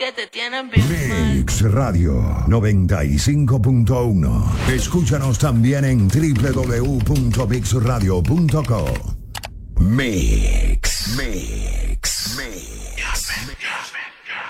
que te tienen bien mal. Mix Radio 95.1. Escúchanos también en www.mixradio.co. Mix.